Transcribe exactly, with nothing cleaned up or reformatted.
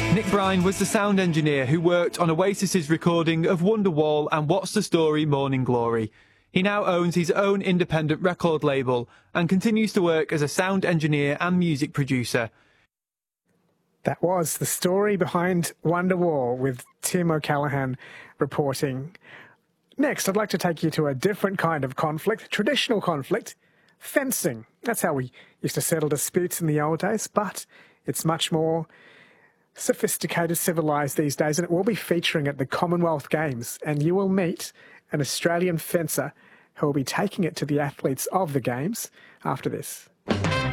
Nick Brine was the sound engineer who worked on Oasis's recording of Wonderwall and What's the Story Morning Glory. He now owns his own independent record label and continues to work as a sound engineer and music producer. That was the story behind Wonderwall with Tim O'Callaghan reporting. Next, I'd like to take you to a different kind of conflict, traditional conflict, fencing. That's how we used to settle disputes in the old days, but it's much more sophisticated, civilised these days, and it will be featuring at the Commonwealth Games, and you will meet an Australian fencer who will be taking it to the athletes of the Games after this.